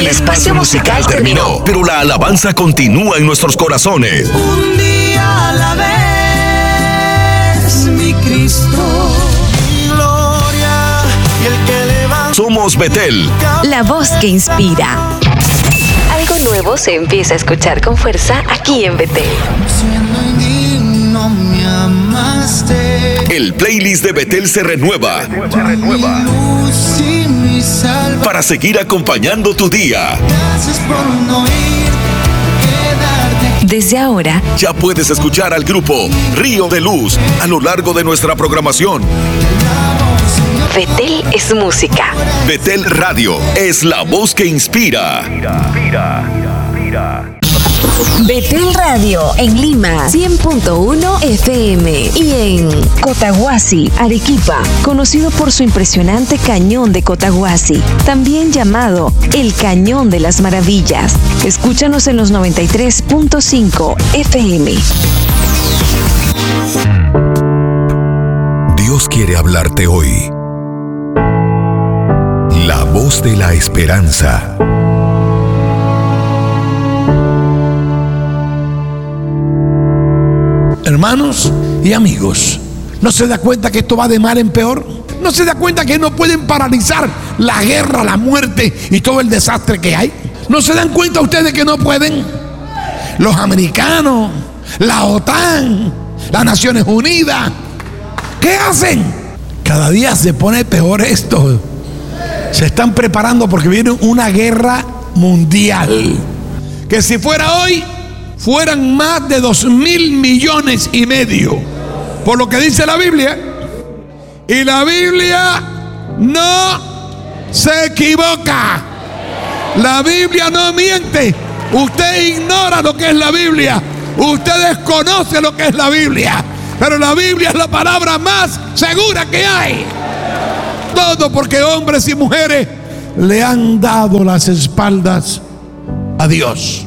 El espacio musical terminó, pero la alabanza continúa en nuestros corazones. Un día a la vez, mi Cristo, mi gloria y el que levanta. Somos Betel, la voz que inspira. Algo nuevo se empieza a escuchar con fuerza aquí en Betel. Siendo indigno me amaste. El playlist de Betel se renueva. Mi luz y mi salvación. Para seguir acompañando tu día. Gracias por no ir, quedarte aquí. Desde ahora, Ya puedes escuchar al grupo Río de Luz a lo largo de nuestra programación. Betel es música. Betel Radio es la voz que inspira. Betel Radio en Lima 100.1 FM y en Cotahuasi, Arequipa, conocido por su impresionante cañón de Cotahuasi, también llamado el Cañón de las Maravillas. Escúchanos en los 93.5 FM. Dios quiere hablarte hoy. La voz de la esperanza. Hermanos y amigos, ¿no se da cuenta que esto va de mal en peor? ¿No se da cuenta que no pueden paralizar la guerra, la muerte y todo el desastre que hay? ¿No se dan cuenta ustedes que no pueden? Los americanos, la OTAN, las Naciones Unidas, ¿qué hacen? Cada día se pone peor esto. Se están preparando porque viene una guerra mundial. Que si fuera hoy, fueran más de 2.000 millones y medio, por lo que dice la Biblia. Y la Biblia no se equivoca. La Biblia no miente. Usted ignora lo que es la Biblia. Usted desconoce lo que es la Biblia. Pero la Biblia es la palabra más segura que hay. Todo porque hombres y mujeres le han dado las espaldas a Dios.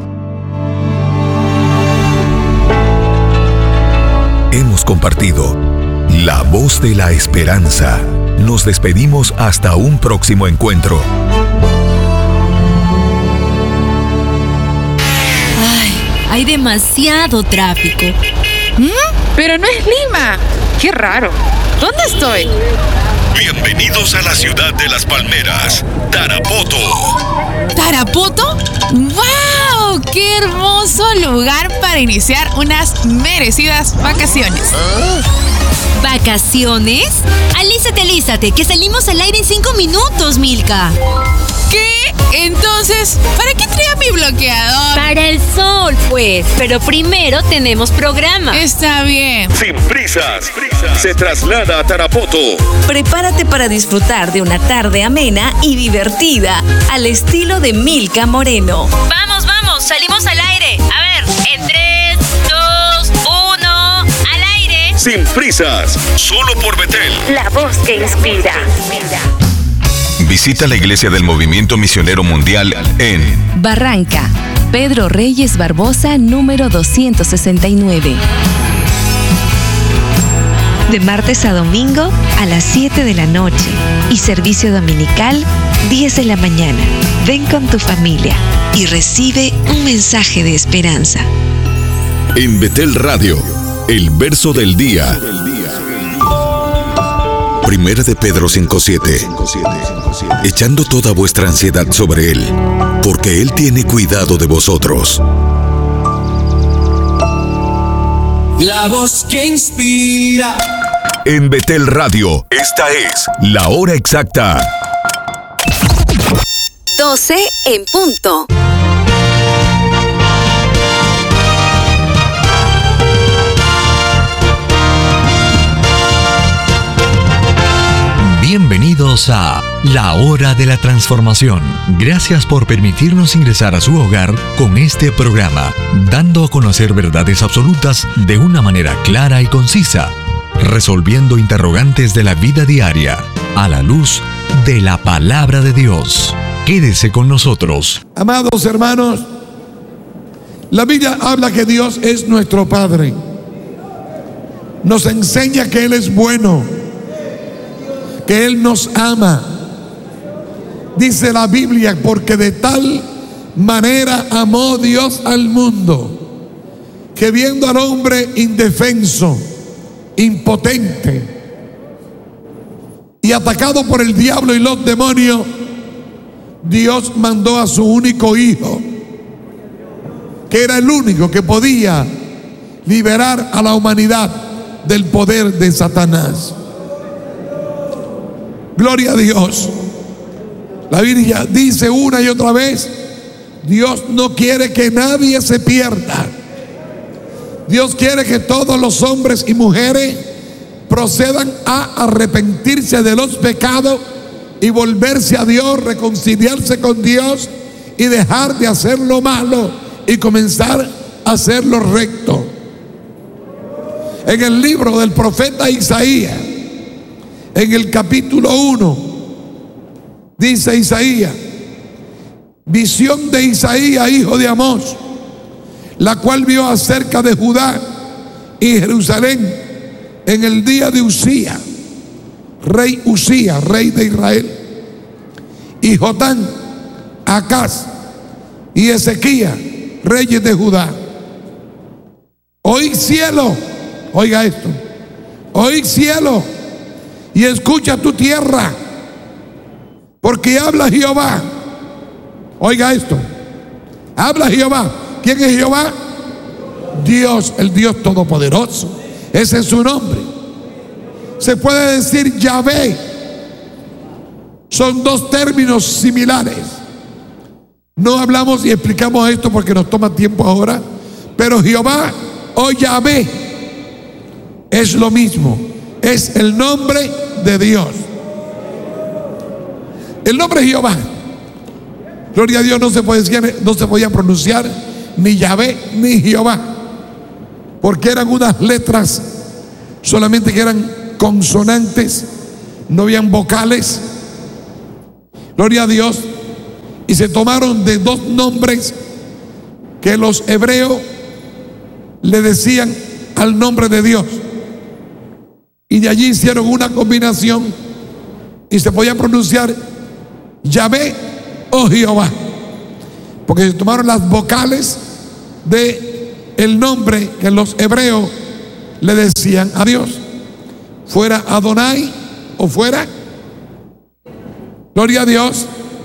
Hemos compartido la voz de la esperanza. Nos despedimos hasta un próximo encuentro. Ay, hay demasiado tráfico. Pero no es Lima. Qué raro. ¿Dónde estoy? Bienvenidos a la ciudad de las palmeras, Tarapoto. ¿Tarapoto? ¡Wow! ¡Qué hermoso lugar para iniciar unas merecidas vacaciones! ¿Vacaciones? Alízate, que salimos al aire en 5 minutos, Milka. ¿Qué? Entonces, ¿para qué traía mi bloqueador? Para el sol, pues. Pero primero tenemos programa. Está bien. Sin prisas, se traslada a Tarapoto. Prepárate para disfrutar de una tarde amena y divertida al estilo de Milka Moreno. Vamos, salimos al aire. A ver, en 3, 2, 1, al aire. Sin prisas, solo por Betel. La voz que inspira. Visita la iglesia del Movimiento Misionero Mundial en Barranca, Pedro Reyes Barbosa, número 269. De martes a domingo a las 7 de la noche y servicio dominical 10 de la mañana. Ven con tu familia y recibe un mensaje de esperanza. En Betel Radio, el verso del día. Primera de Pedro 5:7. Echando toda vuestra ansiedad sobre Él, porque Él tiene cuidado de vosotros. La voz que inspira. En Betel Radio, esta es la hora exacta. 12 en punto. Bienvenidos a La Hora de la Transformación. Gracias por permitirnos ingresar a su hogar con este programa, dando a conocer verdades absolutas de una manera clara y concisa, resolviendo interrogantes de la vida diaria a la luz de la palabra de Dios. Quédese con nosotros. Amados hermanos, la Biblia habla que Dios es nuestro Padre. Nos enseña que Él es bueno, que Él nos ama. dice la Biblia, porque de tal manera amó Dios al mundo, que viendo al hombre indefenso, impotente y atacado por el diablo y los demonios, Dios mandó a su único hijo, que era el único que podía liberar a la humanidad del poder de Satanás. Gloria a Dios. La Biblia dice una y otra vez: Dios no quiere que nadie se pierda. Dios quiere que todos los hombres y mujeres procedan a arrepentirse de los pecados y volverse a Dios, reconciliarse con Dios y dejar de hacer lo malo y comenzar a hacer lo recto. En el libro del profeta Isaías, en el capítulo 1, dice Isaías, visión de Isaías, hijo de Amós, la cual vio acerca de Judá y Jerusalén en el día de Usías, rey de Israel, y Jotán, Acaz y Ezequías, reyes de Judá. Oíd cielo, oiga esto, oíd cielo y escucha tu tierra, porque habla Jehová. Oiga esto, habla Jehová. ¿Quién es Jehová? Dios, el Dios Todopoderoso. Ese es su nombre. Se puede decir Yahvé. Son dos términos similares. No hablamos y explicamos esto porque nos toma tiempo ahora, pero Jehová o Yahvé es lo mismo. Es el nombre de Dios. El nombre Jehová, gloria a Dios, no se podía pronunciar ni Yahvé ni Jehová, porque eran unas letras solamente que eran consonantes, no habían vocales. Gloria a Dios. Y se tomaron de dos nombres que los hebreos le decían al nombre de Dios, y de allí hicieron una combinación y se podía pronunciar Yahvé o Jehová, porque se tomaron las vocales de el nombre que los hebreos le decían a Dios, fuera Adonai o fuera, gloria a Dios,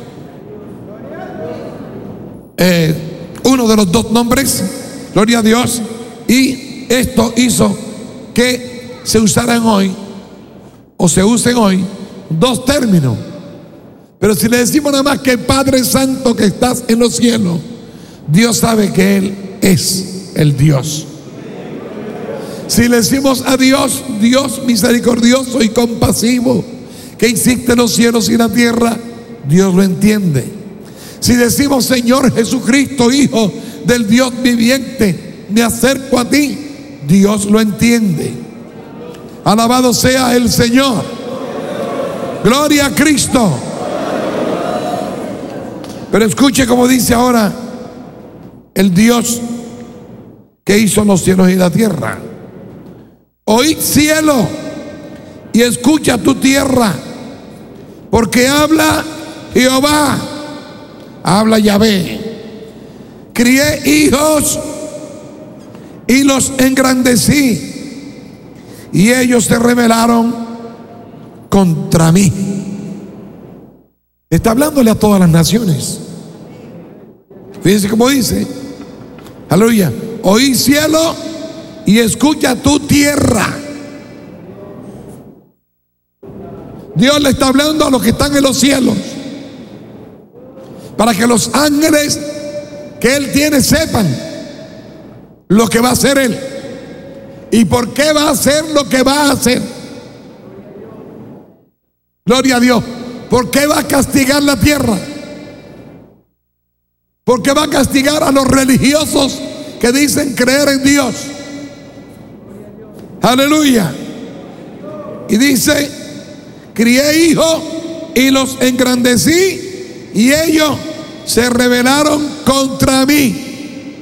uno de los dos nombres, gloria a Dios. Y esto hizo que se usaran hoy, o se usen hoy, dos términos. Pero si le decimos nada más que Padre Santo que estás en los cielos, Dios sabe que Él es el Dios. Si le decimos a Dios, Dios misericordioso y compasivo, que hiciste los cielos y la tierra, Dios lo entiende. Si decimos Señor Jesucristo, Hijo del Dios viviente, me acerco a ti, Dios lo entiende. Alabado sea el Señor. Gloria a Cristo. Pero escuche como dice ahora el Dios que hizo los cielos y la tierra. Oíd cielo y escucha tu tierra, porque habla Jehová, habla Yahvé. Crié hijos y los engrandecí, y ellos se rebelaron contra mí. Está hablándole a todas las naciones. Fíjense cómo dice, aleluya, oí cielo y escucha tu tierra. Dios le está hablando a los que están en los cielos, para que los ángeles que Él tiene sepan lo que va a hacer Él y por qué va a hacer lo que va a hacer. Gloria a Dios. ¿Por qué va a castigar la tierra? ¿Por qué va a castigar a los religiosos que dicen creer en Dios? Aleluya. Y dice, crié hijos y los engrandecí, y ellos se rebelaron contra mí.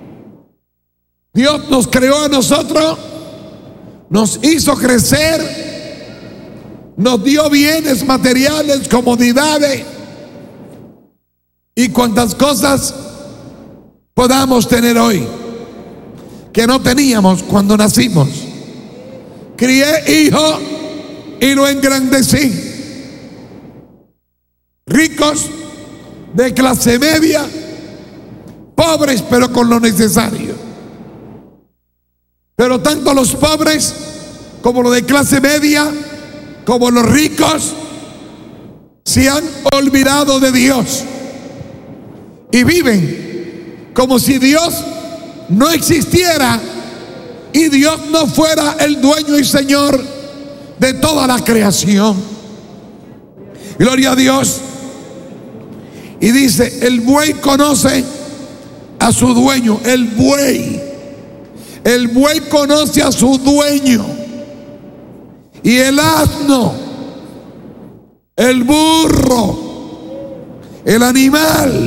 Dios nos creó a nosotros, nos hizo crecer, nos dio bienes materiales, comodidades, y cuantas cosas podamos tener hoy que no teníamos cuando nacimos. Crié hijo y lo engrandecí. Ricos, de clase media, pobres pero con lo necesario. Pero tanto los pobres como los de clase media, como los ricos, se han olvidado de Dios y viven como si Dios no existiera y Dios no fuera el dueño y Señor de toda la creación. Gloria a Dios. Y dice, el buey conoce a su dueño. El buey conoce a su dueño. Y el asno, el burro, el animal,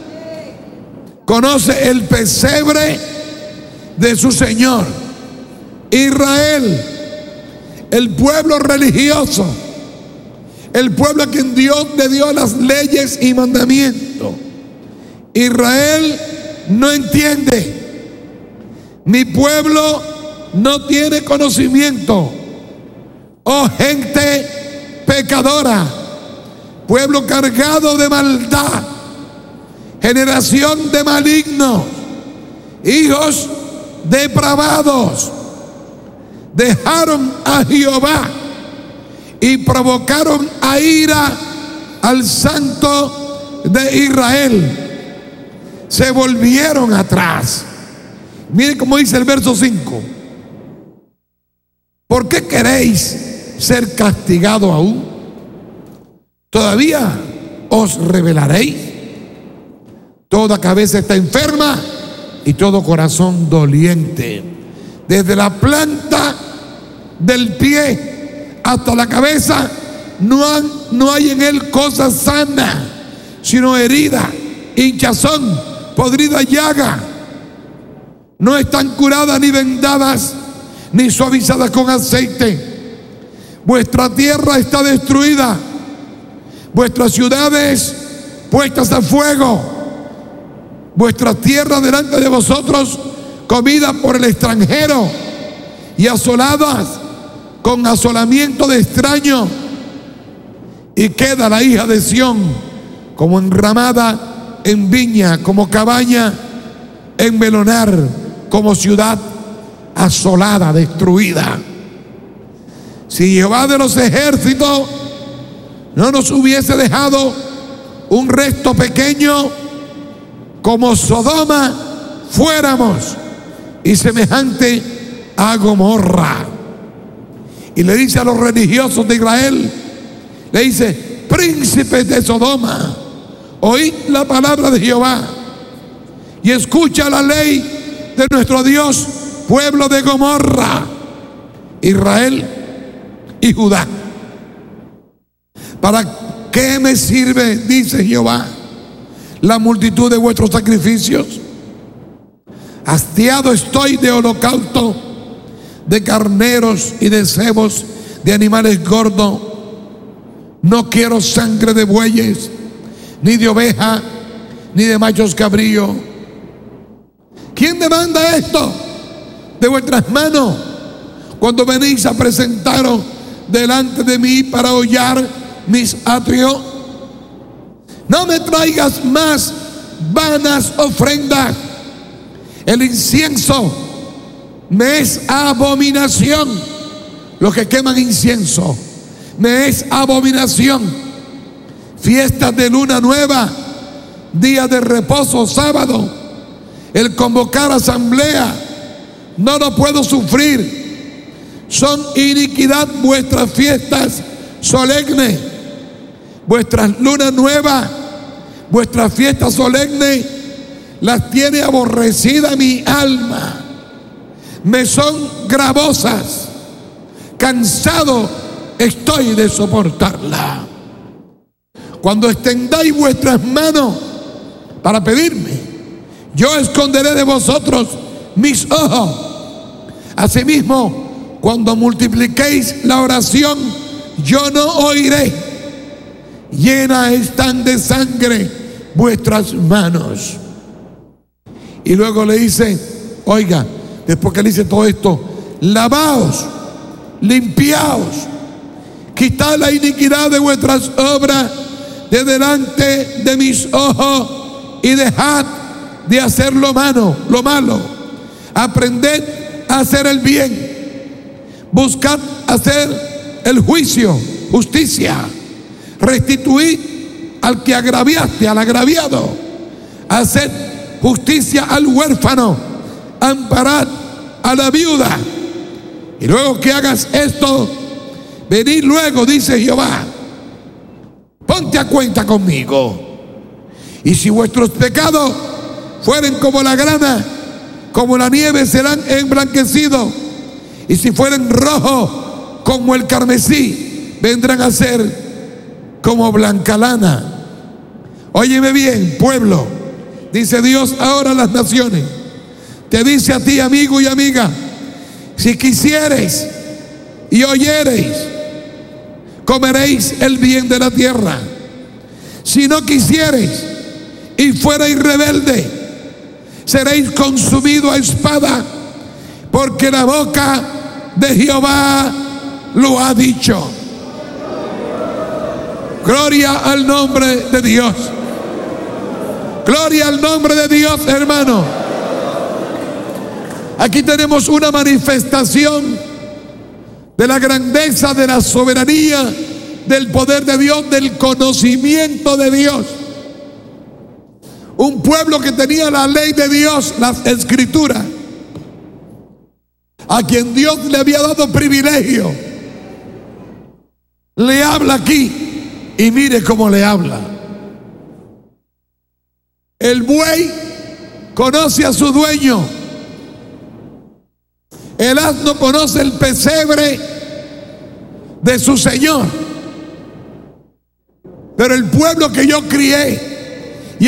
conoce el pesebre de su Señor. Israel, el pueblo religioso, el pueblo a quien Dios le dio las leyes y mandamientos. Israel no entiende. Mi pueblo no tiene conocimiento. Oh gente pecadora, pueblo cargado de maldad, generación de malignos, hijos depravados, dejaron a Jehová y provocaron a ira al Santo de Israel. Se volvieron atrás. Miren cómo dice el verso 5. ¿Por qué queréis ser castigado aún? Todavía os rebelaréis. Toda cabeza está enferma y todo corazón doliente. Desde la planta del pie hasta la cabeza no hay en él cosa sana, sino herida, hinchazón, podrida llaga. No están curadas ni vendadas ni suavizadas con aceite. Vuestra tierra está destruida, vuestras ciudades puestas a fuego, vuestra tierra delante de vosotros comida por el extranjero y asoladas con asolamiento de extraño. Y queda la hija de Sión como enramada en viña, como cabaña en melonar, como ciudad asolada, destruida. Si Jehová de los ejércitos no nos hubiese dejado un resto pequeño, como Sodoma fuéramos, y semejante a Gomorra. Y le dice a los religiosos de Israel, le dice, príncipes de Sodoma, oíd la palabra de Jehová y escucha la ley de nuestro Dios, pueblo de Gomorra, Israel y Judá. ¿Para qué me sirve, dice Jehová, la multitud de vuestros sacrificios? Hastiado estoy de holocausto, de carneros y de cebos, de animales gordos. No quiero sangre de bueyes, ni de oveja, ni de machos cabríos. ¿Quién demanda esto de vuestras manos cuando venís a presentaros delante de mí para hollar mis atrios? No me traigas más vanas ofrendas. El incienso me es abominación. Los que queman incienso me es abominación. Fiestas de luna nueva, día de reposo, sábado, el convocar asamblea, no lo puedo sufrir. Son iniquidad vuestras fiestas solemnes, vuestras lunas nuevas, vuestras fiestas solemnes, las tiene aborrecida mi alma. Me son gravosas, cansado estoy de soportarla. Cuando extendáis vuestras manos para pedirme, yo esconderé de vosotros mis ojos. Asimismo, cuando multipliquéis la oración, yo no oiré. Llenas están de sangre vuestras manos. Y luego le dice, oiga, después que le dice todo esto, lavaos, limpiaos, quitad la iniquidad de vuestras obras de delante de mis ojos y dejad de hacer lo malo. Aprended a hacer el bien, buscad hacer el juicio, justicia, restituid al que agraviaste, al agraviado, haced justicia al huérfano, amparad a la viuda. Y luego que hagas esto, venid luego, dice Jehová, ponte a cuenta conmigo. Y si vuestros pecados fueren como la grana, como la nieve serán emblanquecidos. Y si fueren rojos como el carmesí, vendrán a ser como blanca lana. Óyeme bien, pueblo, dice Dios ahora a las naciones. Te dice a ti, amigo y amiga, si quisiereis y oyereis, comeréis el bien de la tierra. Si no quisiereis y fuereis rebelde, seréis consumidos a espada, porque la boca de Jehová lo ha dicho. Gloria al nombre de Dios. Gloria al nombre de Dios, hermano. Aquí tenemos una manifestación de la grandeza, de la soberanía, del poder de Dios, del conocimiento de Dios. Un pueblo que tenía la ley de Dios, las escrituras, a quien Dios le había dado privilegio, le habla aquí y mire cómo le habla. El buey conoce a su dueño, el asno conoce el pesebre de su señor, pero el pueblo que yo crié